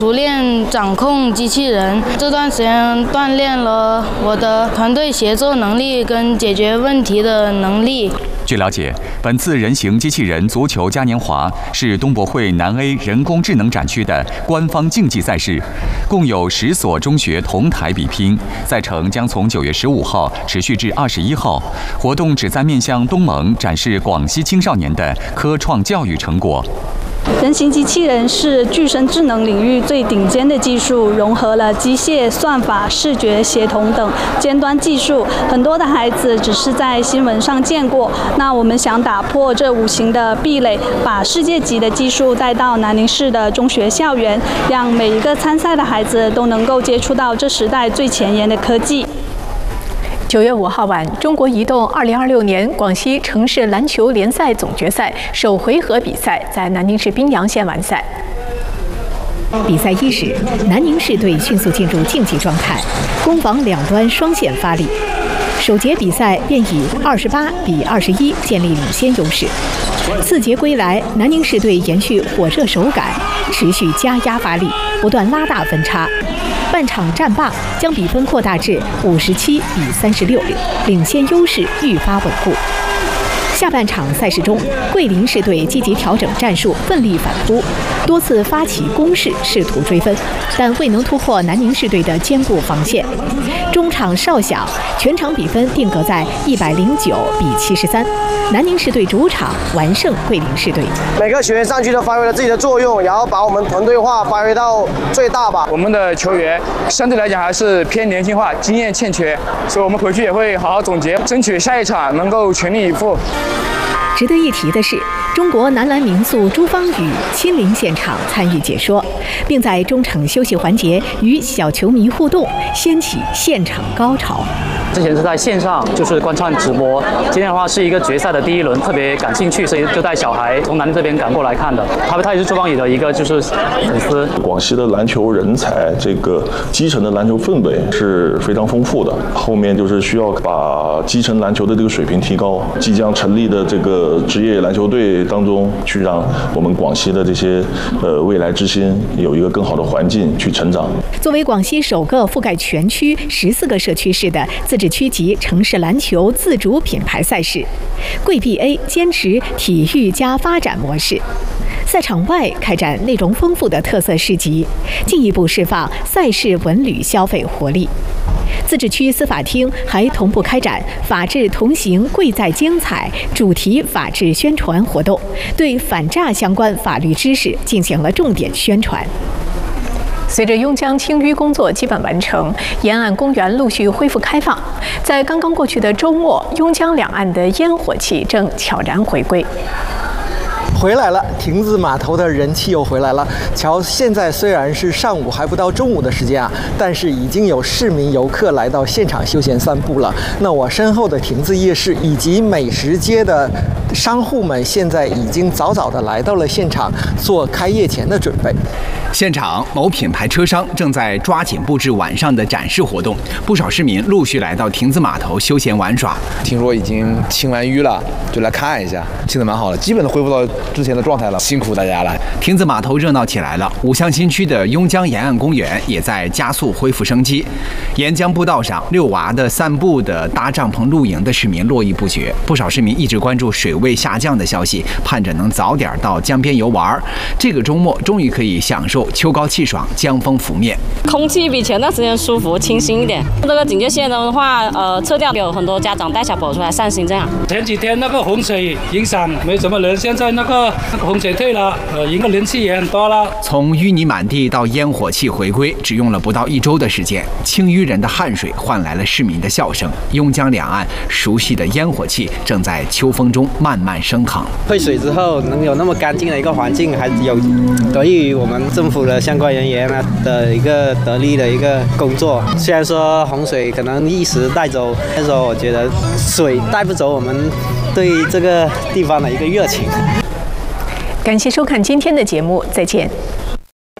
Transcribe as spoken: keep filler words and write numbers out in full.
熟练掌控机器人。这段时间锻炼了我的团队协作能力跟解决问题的能力。 据了解，本次人形机器人足球嘉年华是东博会南 A 人工智能展区的官方竞技赛事，共有十所中学同台比拼。赛程将从九月十五号持续至二十一号。活动旨在面向东盟展示广西青少年的科创教育成果。 人形机器人是具身智能领域最顶尖的技术，融合了机械、算法、视觉协同等尖端技术。很多的孩子只是在新闻上见过。那我们想打破这无形的壁垒，把世界级的技术带到南宁市的中学校园，让每一个参赛的孩子都能够接触到这时代最前沿的科技。 九月五号晚，中国移动二零二六年广西城市篮球联赛总决赛首回合比赛在南宁市宾阳县完赛。 比赛伊始，南宁市队迅速进入竞技状态，攻防两端双线发力。首节比赛便以二十八比二十一建立领先优势。次节归来，南宁市队延续火热手感，持续加压发力，不断拉大分差。半场战罢，将比分扩大至五十七比三十六，领先优势愈发稳固。下半场赛事中，桂林市队积极调整战术，奋力反扑，多次发起攻势，试图追分，但未能突破南宁市队的坚固防线。中场哨响，全场比分定格在一百零九比七十三，南宁市队主场完胜桂林市队。 每个学员上去都发挥了自己的作用，然后把我们团队化发挥到最大吧。 我们的球员相对来讲还是偏年轻化，经验欠缺，所以我们回去也会好好总结，争取下一场能够全力以赴。 值得一提的是，中国男篮名宿朱芳雨亲临现场参与解说，并在中场休息环节与小球迷互动，掀起现场高潮。 之前是在线上就是观看直播，今天的话是一个决赛的第一轮，特别感兴趣，所以就带小孩从南宁这边赶过来看的。他他也是朱芳雨的一个就是粉丝。 广西的篮球人才，这个基层的篮球氛围是非常丰富的。后面就是需要把基层篮球的这个水平提高。即将成立的这个职业篮球队当中，去让我们广西的这些呃未来之星有一个更好的环境去成长。 作为广西首个覆盖全区十四个社区市的自治区级城市篮球自主品牌赛事，桂 B A 坚持体育加发展模式。赛场外开展内容丰富的特色市集，进一步释放赛事文旅消费活力。自治区司法厅还同步开展“法治同行，贵在精彩”主题法治宣传活动，对反诈相关法律知识进行了重点宣传。 随着邕江清淤工作基本完成，沿岸公园陆续恢复开放。在刚刚过去的周末，邕江两岸的烟火气正悄然回归。 回来了，亭子码头的人气又回来了。瞧，现在虽然是上午还不到中午的时间啊，但是已经有市民游客来到现场休闲散步了。那我身后的亭子夜市以及美食街的商户们，现在已经早早的来到了现场，做开业前的准备。 现场某品牌车商正在抓紧布置晚上的展示活动，不少市民陆续来到亭子码头休闲玩耍。 听说已经清完淤了，就来看一下，清得蛮好的，基本都恢复到之前的状态了，辛苦大家了。 亭子码头热闹起来了，五乡新区的邕江沿岸公园也在加速恢复生机。沿江步道上，遛娃的、散步的、搭帐篷露营的市民络绎不绝。不少市民一直关注水位下降的消息，盼着能早点到江边游玩。这个周末终于可以享受秋高气爽，江风拂面， 空气比前段时间舒服、清新一点。这个警戒线的话，呃，撤掉，有很多家长带小朋友出来散心，这样。 前几天那个洪水影响没什么人，现在那个那个洪水退了，呃，人的人气也很多了。 从淤泥满地到烟火气回归，只用了不到一周的时间，清淤人的汗水换来了市民的笑声。邕江两岸熟悉的烟火气正在秋风中慢慢升腾。 退水之后能有那么干净的一个环境，还有得益于我们政府的相关人员的一个得力的一个工作。虽然说洪水可能一时带走，但是我觉得水带不走我们对这个地方的一个热情。 感谢收看今天的节目，再见。